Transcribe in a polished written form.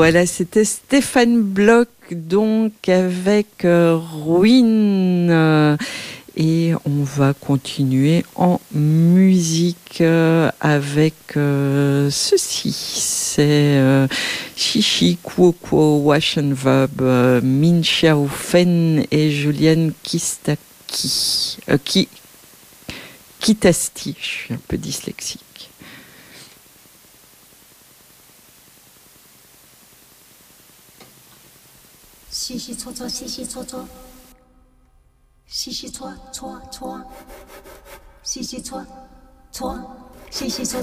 Voilà, c'était Stéphane Bloch, donc avec Ruine. Et on va continuer en musique avec ceci. C'est Chichi Kuoko Washenvab, Min Xiao Fen et Juliane Kitasti. Je suis un peu dyslexique. 洗洗搓搓，洗洗搓搓，洗洗搓搓搓，洗洗搓搓，洗洗搓。